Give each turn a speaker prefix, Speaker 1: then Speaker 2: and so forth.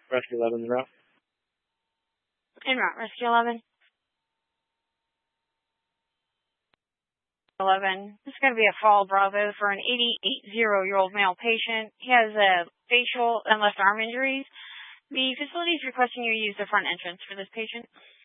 Speaker 1: Rescue 11 en route.
Speaker 2: En route, Rescue 11. 11. This is going to be a Fall Bravo for an 80-year-old male patient. He has facial and left arm injuries. The facility is requesting you use the front entrance for this patient.